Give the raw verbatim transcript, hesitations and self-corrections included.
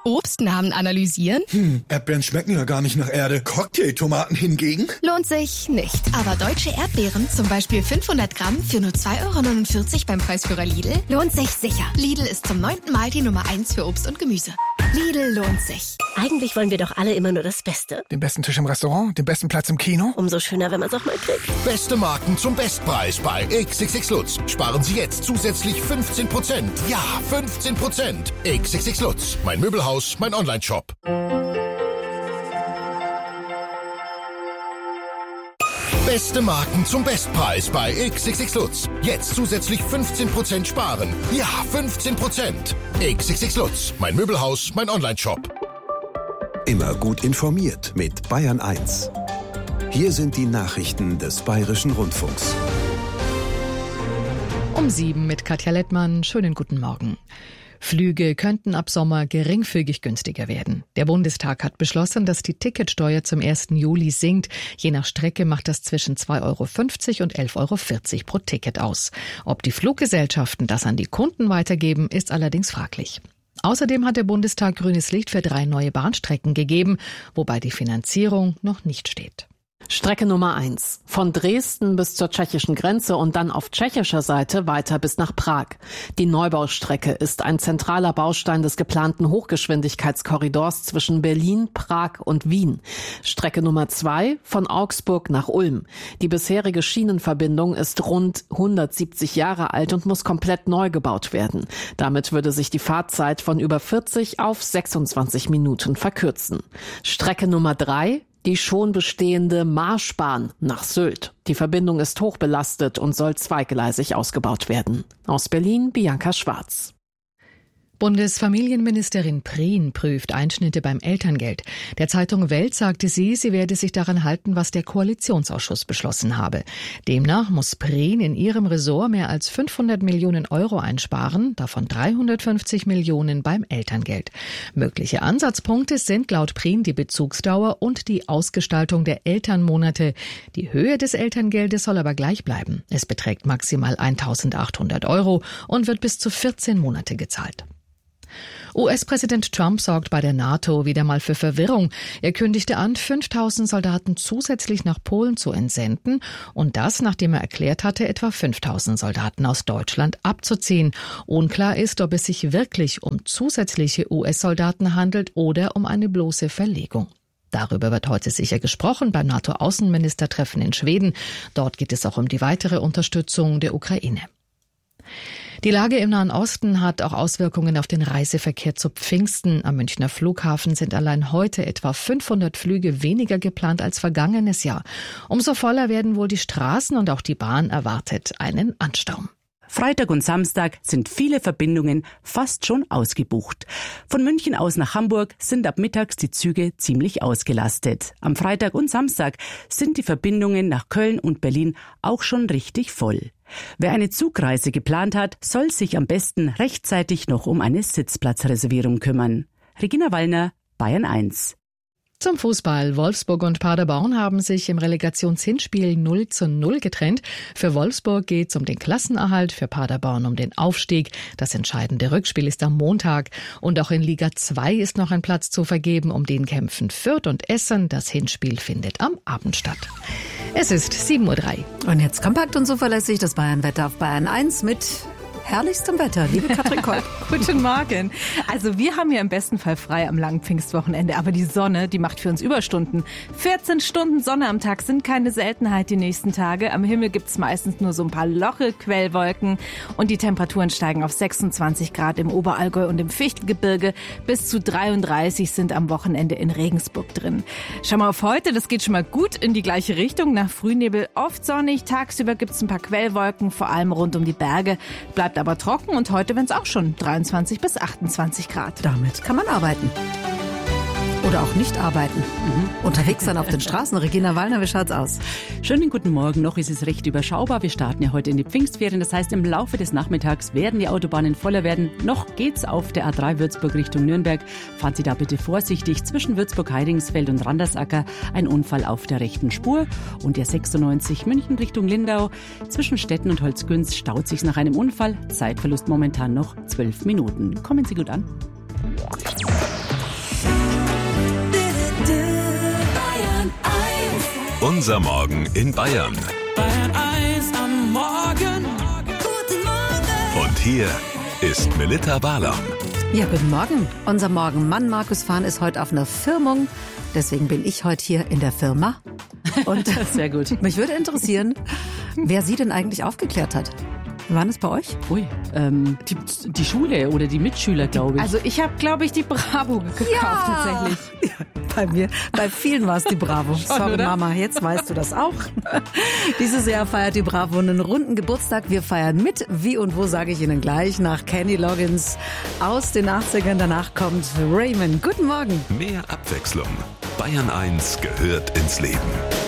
Obstnamen analysieren? Hm, Erdbeeren schmecken ja gar nicht nach Erde. Cocktailtomaten hingegen? Lohnt sich nicht. Aber deutsche Erdbeeren, zum Beispiel fünfhundert Gramm für nur zwei Euro neunundvierzig beim Preisführer Lidl, lohnt sich sicher. Lidl ist zum neunten Mal die Nummer eins für Obst und Gemüse. Lidl lohnt sich. Eigentlich wollen wir doch alle immer nur das Beste. Den besten Tisch im Restaurant, den besten Platz im Kino. Umso schöner, wenn man es auch mal kriegt. Beste Marken zum Bestpreis bei X X X Lutz. Sparen Sie jetzt zusätzlich fünfzehn Prozent. Ja, fünfzehn Prozent. X X X Lutz. Mein Möbelhaus, mein Onlineshop. Beste Marken zum Bestpreis bei X X X Lutz. Jetzt zusätzlich fünfzehn Prozent sparen. Ja, fünfzehn Prozent. X X X Lutz. Mein Möbelhaus, mein Onlineshop. Immer gut informiert mit Bayern eins. Hier sind die Nachrichten des Bayerischen Rundfunks. Um sieben mit Katja Lettmann. Schönen guten Morgen. Flüge könnten ab Sommer geringfügig günstiger werden. Der Bundestag hat beschlossen, dass die Ticketsteuer zum ersten Juli sinkt. Je nach Strecke macht das zwischen zwei Euro fünfzig und elf Euro vierzig pro Ticket aus. Ob die Fluggesellschaften das an die Kunden weitergeben, ist allerdings fraglich. Außerdem hat der Bundestag grünes Licht für drei neue Bahnstrecken gegeben, wobei die Finanzierung noch nicht steht. Strecke Nummer eins. Von Dresden bis zur tschechischen Grenze und dann auf tschechischer Seite weiter bis nach Prag. Die Neubaustrecke ist ein zentraler Baustein des geplanten Hochgeschwindigkeitskorridors zwischen Berlin, Prag und Wien. Strecke Nummer zwei. Von Augsburg nach Ulm. Die bisherige Schienenverbindung ist rund hundertsiebzig Jahre alt und muss komplett neu gebaut werden. Damit würde sich die Fahrzeit von über vierzig auf sechsundzwanzig Minuten verkürzen. Strecke Nummer drei. Die schon bestehende Marschbahn nach Sylt. Die Verbindung ist hochbelastet und soll zweigleisig ausgebaut werden. Aus Berlin, Bianca Schwarz. Bundesfamilienministerin Prien prüft Einschnitte beim Elterngeld. Der Zeitung Welt sagte sie, sie werde sich daran halten, was der Koalitionsausschuss beschlossen habe. Demnach muss Prien in ihrem Ressort mehr als fünfhundert Millionen Euro einsparen, davon dreihundertfünfzig Millionen beim Elterngeld. Mögliche Ansatzpunkte sind laut Prien die Bezugsdauer und die Ausgestaltung der Elternmonate. Die Höhe des Elterngeldes soll aber gleich bleiben. Es beträgt maximal eintausendachthundert Euro und wird bis zu vierzehn Monate gezahlt. U S-Präsident Trump sorgt bei der NATO wieder mal für Verwirrung. Er kündigte an, fünftausend Soldaten zusätzlich nach Polen zu entsenden und das, nachdem er erklärt hatte, etwa fünftausend Soldaten aus Deutschland abzuziehen. Unklar ist, ob es sich wirklich um zusätzliche U S-Soldaten handelt oder um eine bloße Verlegung. Darüber wird heute sicher gesprochen beim NATO-Außenministertreffen in Schweden. Dort geht es auch um die weitere Unterstützung der Ukraine. Die Lage im Nahen Osten hat auch Auswirkungen auf den Reiseverkehr zu Pfingsten. Am Münchner Flughafen sind allein heute etwa fünfhundert Flüge weniger geplant als vergangenes Jahr. Umso voller werden wohl die Straßen und auch die Bahn erwartet einen Ansturm. Freitag und Samstag sind viele Verbindungen fast schon ausgebucht. Von München aus nach Hamburg sind ab mittags die Züge ziemlich ausgelastet. Am Freitag und Samstag sind die Verbindungen nach Köln und Berlin auch schon richtig voll. Wer eine Zugreise geplant hat, soll sich am besten rechtzeitig noch um eine Sitzplatzreservierung kümmern. Regina Wallner, Bayern eins. Zum Fußball. Wolfsburg und Paderborn haben sich im Relegationshinspiel null zu null getrennt. Für Wolfsburg geht es um den Klassenerhalt, für Paderborn um den Aufstieg. Das entscheidende Rückspiel ist am Montag. Und auch in Liga zwei ist noch ein Platz zu vergeben. Um den kämpfen Fürth und Essen. Das Hinspiel findet am Abend statt. Es ist sieben Uhr drei. Und jetzt kompakt und zuverlässig das Bayern-Wetter auf Bayern eins mit herrlichstem Wetter, liebe Katrin Kolb. Guten Morgen. Also wir haben ja im besten Fall frei am langen Pfingstwochenende, aber die Sonne, die macht für uns Überstunden. vierzehn Stunden Sonne am Tag sind keine Seltenheit die nächsten Tage. Am Himmel gibt's meistens nur so ein paar loche Quellwolken und die Temperaturen steigen auf sechsundzwanzig Grad im Oberallgäu und im Fichtelgebirge. Bis zu dreiunddreißig sind am Wochenende in Regensburg drin. Schau mal auf heute, das geht schon mal gut in die gleiche Richtung. Nach Frühnebel oft sonnig, tagsüber gibt's ein paar Quellwolken, vor allem rund um die Berge. Bleibt aber trocken und heute werden es auch schon dreiundzwanzig bis achtundzwanzig Grad. Damit kann man arbeiten. Oder auch nicht arbeiten. Mhm. Unterwegs sein auf den Straßen. Regina Wallner, wie schaut's aus? Schönen guten Morgen. Noch ist es recht überschaubar. Wir starten ja heute in die Pfingstferien. Das heißt, im Laufe des Nachmittags werden die Autobahnen voller werden. Noch geht's auf der A drei Würzburg Richtung Nürnberg. Fahren Sie da bitte vorsichtig. Zwischen Würzburg-Heidingsfeld und Randersacker ein Unfall auf der rechten Spur. Und der sechsundneunzig München Richtung Lindau. Zwischen Stetten und Holzgünz staut sich nach einem Unfall. Zeitverlust momentan noch zwölf Minuten. Kommen Sie gut an. Unser Morgen in Bayern. Bayern eins am Morgen. Guten Morgen. Und hier ist Melitta Barlaum. Ja, guten Morgen. Unser Morgenmann Markus Fahn ist heute auf einer Firmung. Deswegen bin ich heute hier in der Firma. Und sehr gut. Mich würde interessieren, wer Sie denn eigentlich aufgeklärt hat. Waren es bei euch? Ui, ähm, die, die Schule oder die Mitschüler, glaube ich. Also ich habe, glaube ich, die Bravo gekauft ja. tatsächlich. Ja, bei mir, bei vielen war es die Bravo. Schon, Sorry oder? Mama, jetzt weißt du das auch. Dieses Jahr feiert die Bravo einen runden Geburtstag. Wir feiern mit. Wie und wo, sage ich Ihnen gleich. Nach Kenny Loggins aus den achtzigern. Danach kommt Raymond. Guten Morgen. Mehr Abwechslung. Bayern eins gehört ins Leben.